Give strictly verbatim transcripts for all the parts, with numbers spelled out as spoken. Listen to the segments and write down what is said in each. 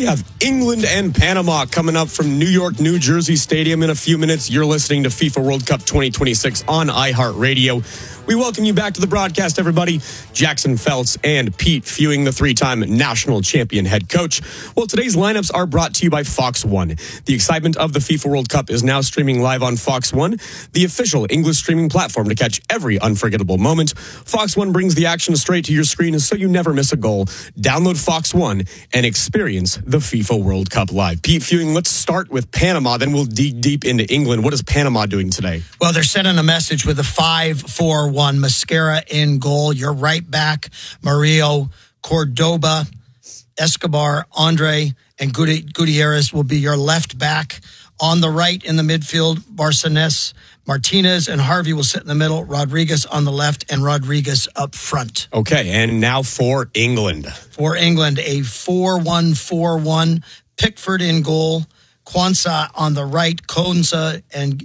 have England and Panama coming up from New York, New Jersey Stadium in a few minutes. You're listening to FIFA World Cup twenty twenty-six on iHeartRadio. We welcome you back to the broadcast, everybody. Jackson Feltz and Pete Fewing, the three-time national champion head coach. Well, today's lineups are brought to you by Fox One. The excitement of the FIFA World Cup is now streaming live on Fox One, the official English streaming platform to catch every unforgettable moment. Fox One brings the action straight to your screen so you never miss a goal. Download Fox One and experience the FIFA World Cup live. Pete Fewing, let's start with Panama, then we'll dig deep into England. What is Panama doing today? Well, they're sending a message with a five four one. Mascara in goal. Your right back, Mario, Cordoba, Escobar, Andre, and Gutierrez will be your left back. On the right in the midfield, Barcenas, Martinez, and Harvey will sit in the middle. Rodriguez on the left and Rodriguez up front. Okay, and now for England. For England, a four one four one. Pickford in goal. Kwanzaa on the right. Konza and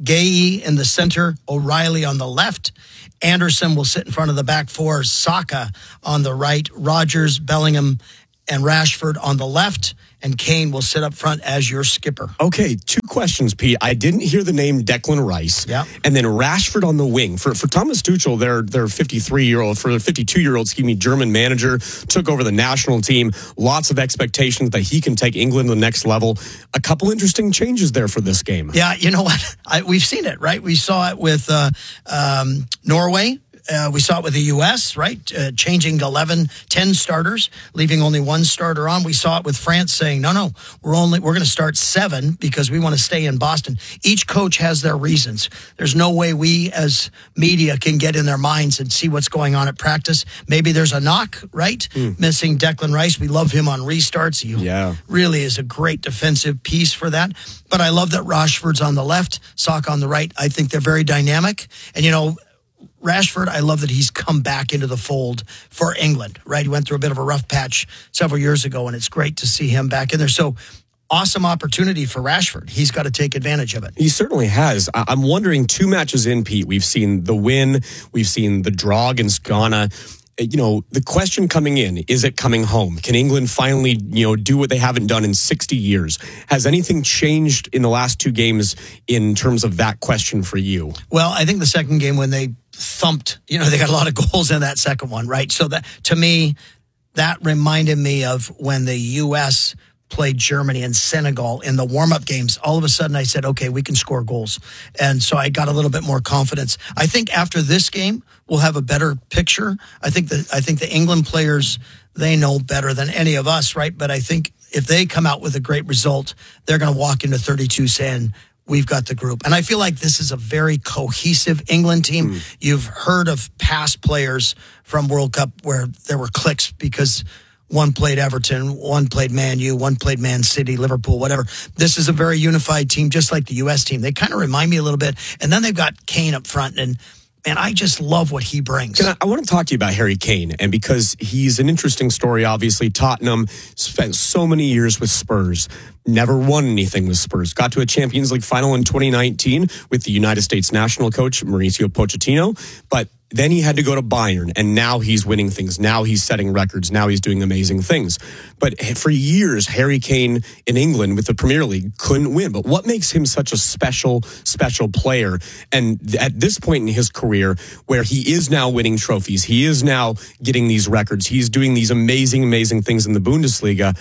Gay in the center. O'Reilly on the left. Anderson will sit in front of the back four. Saka on the right. Rogers, Bellingham, and Rashford on the left. And Kane will sit up front as your skipper. Okay, two questions, Pete. I didn't hear the name Declan Rice. Yep. And then Rashford on the wing. For for Thomas Tuchel, their their fifty-three-year-old, for their fifty-two-year-old, excuse me, German manager, took over the national team. Lots of expectations that he can take England to the next level. A couple interesting changes there for this game. Yeah, you know what? I, we've seen it, right? We saw it with uh, um, Norway. Uh, we saw it with the U S, right? Uh, changing eleven, ten starters, leaving only one starter on. We saw it with France saying, no, no, we're only, we're going to start seven because we want to stay in Boston. Each coach has their reasons. There's no way we as media can get in their minds and see what's going on at practice. Maybe there's a knock, right? Mm. Missing Declan Rice. We love him on restarts. He yeah. really is a great defensive piece for that. But I love that Rashford's on the left, Saka on the right. I think they're very dynamic. And, you know, Rashford, I love that he's come back into the fold for England, right? He went through a bit of a rough patch several years ago, and it's great to see him back in there. So, awesome opportunity for Rashford. He's got to take advantage of it. He certainly has. I'm wondering, two matches in, Pete, we've seen the win, we've seen the draw against Ghana. You know, the question coming in, is it coming home? Can England finally, you know, do what they haven't done in sixty years? Has anything changed in the last two games in terms of that question for you? Well, I think the second game when they thumped, you know, they got a lot of goals in that second one, right? So that, to me, that reminded me of when the U S played Germany and Senegal in the warm-up games. All of a sudden I said, okay, we can score goals. And so I got a little bit more confidence. I think after this game, we'll have a better picture. I think that I think the England players, they know better than any of us, right? But I think if they come out with a great result, they're going to walk into thirty-two saying, we've got the group. And I feel like this is a very cohesive England team. Mm. You've heard of past players from World Cup where there were cliques because one played Everton, one played Man U, one played Man City, Liverpool, whatever. This is a very unified team, just like the U S team. They kind of remind me a little bit. And then they've got Kane up front, and man, I just love what he brings. Can I, I want to talk to you about Harry Kane, and because he's an interesting story, obviously. Tottenham spent so many years with Spurs, never won anything with Spurs. Got to a Champions League final in twenty nineteen with the United States national coach, Mauricio Pochettino, but then he had to go to Bayern, and now he's winning things. Now he's setting records. Now he's doing amazing things. But for years, Harry Kane in England with the Premier League couldn't win. But what makes him such a special, special player? And at this point in his career, where he is now winning trophies, he is now getting these records, he's doing these amazing, amazing things in the Bundesliga.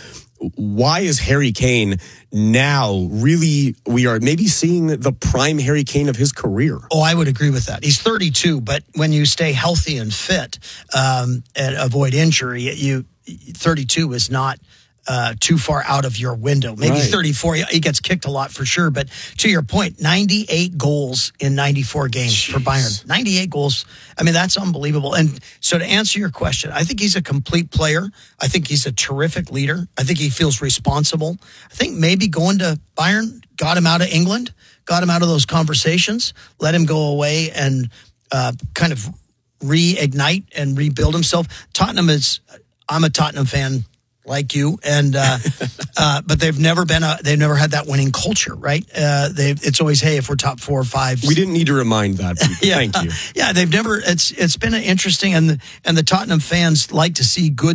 Why is Harry Kane now really, we are maybe seeing the prime Harry Kane of his career? Oh, I would agree with that. He's thirty-two, but when you stay healthy and fit um, and avoid injury, you thirty-two is not uh, too far out of your window. Maybe right. thirty-four, he gets kicked a lot for sure. But to your point, ninety-eight goals in ninety-four games Jeez. for Bayern. ninety-eight goals. I mean, that's unbelievable. And so to answer your question, I think he's a complete player. I think he's a terrific leader. I think he feels responsible. I think maybe going to Bayern got him out of England, got him out of those conversations, let him go away and uh, kind of reignite and rebuild himself. Tottenham is, I'm a Tottenham fan like you, and uh, uh, but they've never been a, they've never had that winning culture, right? Uh, they it's always, hey, if we're top four or five. We didn't need to remind that. yeah, Thank you. Yeah, they've never. It's it's been an interesting, and the, and the Tottenham fans like to see good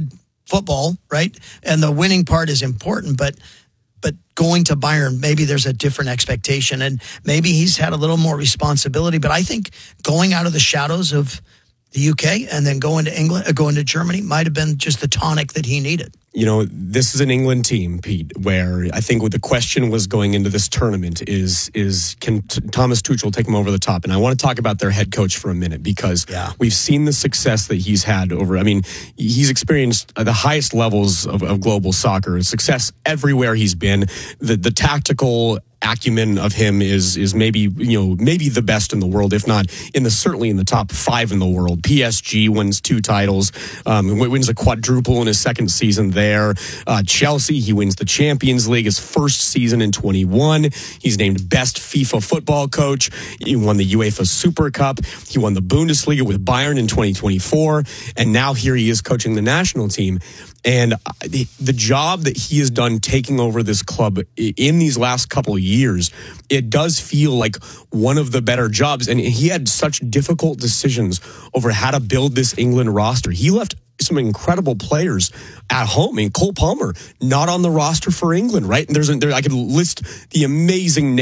football, right? And the winning part is important, but but going to Bayern, maybe there's a different expectation, and maybe he's had a little more responsibility. But I think going out of the shadows of the U K and then going to England, uh, going to Germany might have been just the tonic that he needed. You know, this is an England team, Pete, where I think what the question was going into this tournament is, is can T- Thomas Tuchel take them over the top? And I want to talk about their head coach for a minute, because yeah. we've seen the success that he's had over, I mean, he's experienced the highest levels of, of global soccer, success everywhere he's been. The, the tactical acumen of him is is maybe, you know, maybe the best in the world, if not in the certainly in the top five in the world. P S G wins two titles, um, wins a quadruple in his second season there. Uh, Chelsea, he wins the Champions League his first season in twenty-one. He's named best FIFA football coach. He won the UEFA Super Cup. He won the Bundesliga with Bayern in twenty twenty-four, and now here he is coaching the national team. And the, the job that he has done taking over this club in these last couple of years, it does feel like one of the better jobs. And he had such difficult decisions over how to build this England roster. He left some incredible players at home. I mean, Cole Palmer, not on the roster for England, right? And there's a, there, I could list the amazing names